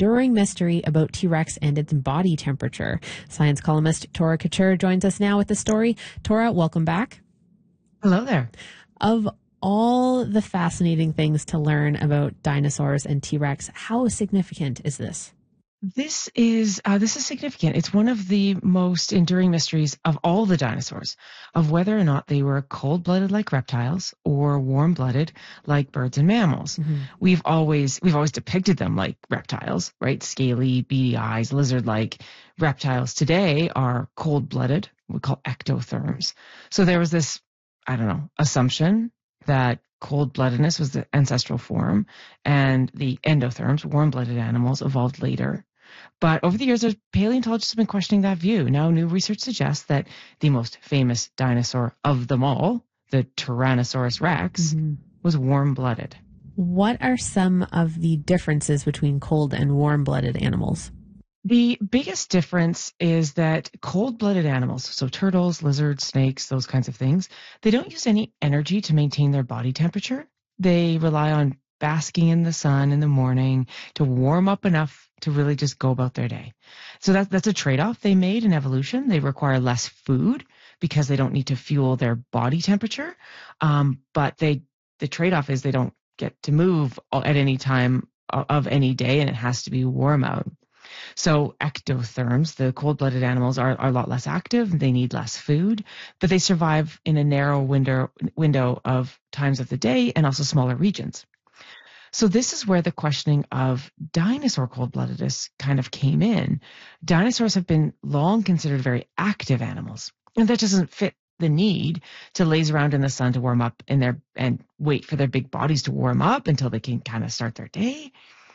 enduring mystery about T-Rex and its body temperature. Science columnist Tora Couture joins us now with the story. Tora, welcome back. Hello there. Of all the fascinating things to learn about dinosaurs and T-Rex, how significant is this? This is significant. It's one of the most enduring mysteries of all the dinosaurs, of whether or not they were cold-blooded like reptiles or warm-blooded like birds and mammals. Mm-hmm. We've always depicted them like reptiles, right? Scaly, beady eyes, lizard-like. Reptiles today are cold-blooded, we call ectotherms. So there was this, assumption that cold-bloodedness was the ancestral form, and the endotherms, warm-blooded animals, evolved later. But over the years, paleontologists have been questioning that view. Now, new research suggests that the most famous dinosaur of them all, the Tyrannosaurus rex, was warm-blooded. What are some of the differences between cold and warm-blooded animals? The biggest difference is that cold-blooded animals, so turtles, lizards, snakes, those kinds of things, they don't use any energy to maintain their body temperature. They rely on basking in the sun in the morning to warm up enough to really just go about their day. So that's a trade-off they made in evolution. They require less food because they don't need to fuel their body temperature. But the trade-off is they don't get to move at any time of any day, and it has to be warm out. So ectotherms, the cold-blooded animals, are a lot less active. They need less food, but they survive in a narrow window of times of the day and also smaller regions. So this is where the questioning of dinosaur cold-bloodedness kind of came in. Dinosaurs have been long considered very active animals, and that doesn't fit the need to laze around in the sun to warm up and wait for their big bodies to warm up until they can kind of start their day.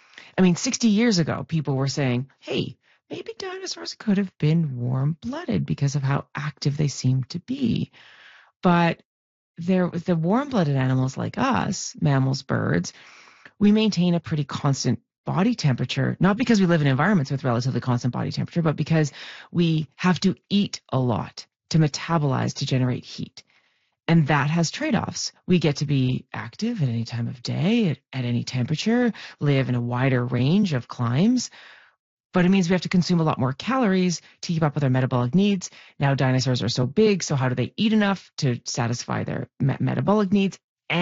60 years ago, people were saying, hey, maybe dinosaurs could have been warm-blooded because of how active they seem to be. But the warm-blooded animals like us, mammals, birds, we maintain a pretty constant body temperature, not because we live in environments with relatively constant body temperature, but because we have to eat a lot to metabolize to generate heat. And that has trade-offs. We get to be active at any time of day, at any temperature, live in a wider range of climes, but it means we have to consume a lot more calories to keep up with our metabolic needs. Now dinosaurs are so big, so how do they eat enough to satisfy their metabolic needs?